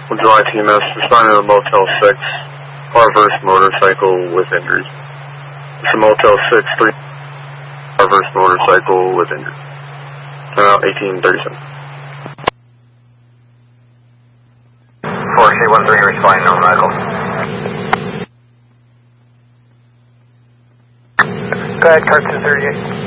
July TMS, responding to Motel 6, car-verse motorcycle with injuries. It's a Motel 6, 3, car-verse motorcycle with injuries. Turn out 1837. 4C13 responding, no medical. Go ahead, car 238.